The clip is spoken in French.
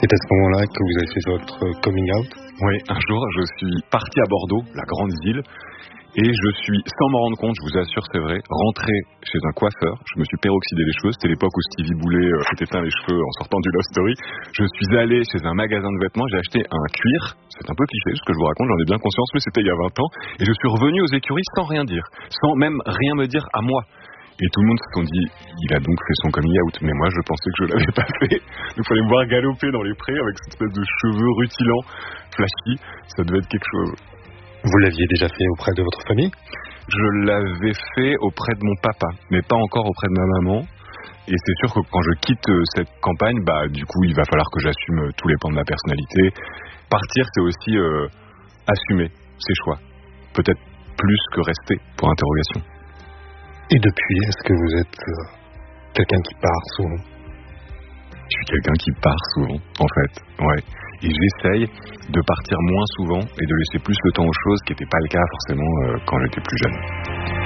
C'est à ce moment-là que vous avez fait votre coming out? Oui, un jour, je suis parti à Bordeaux, la grande ville, et je suis, sans m'en rendre compte, je vous assure, c'est vrai, rentré chez un coiffeur. Je me suis peroxydé les cheveux. C'était l'époque où Stevie Boulet s'était teint les cheveux en sortant du Love Story. Je suis allé chez un magasin de vêtements, j'ai acheté un cuir. C'est un peu cliché ce que je vous raconte, j'en ai bien conscience, mais c'était il y a 20 ans. Et je suis revenu aux écuries sans rien dire, sans même rien me dire à moi. Et tout le monde se sont dit, il a donc fait son coming out. Mais moi, je pensais que je l'avais pas fait. Donc, il fallait me voir galoper dans les prés avec cette espèce de cheveux rutilants, flashy. Ça devait être quelque chose. Vous l'aviez déjà fait auprès de votre famille? Je l'avais fait auprès de mon papa, mais pas encore auprès de ma maman. Et c'est sûr que quand je quitte cette campagne, du coup, il va falloir que j'assume tous les pans de ma personnalité. Partir, c'est aussi assumer ses choix. Peut-être plus que rester, pour interrogation. Et depuis, est-ce que vous êtes quelqu'un qui part souvent? Je suis quelqu'un qui part souvent, en fait, ouais. Et j'essaye de partir moins souvent et de laisser plus le temps aux choses, qui n'était pas le cas forcément quand j'étais plus jeune.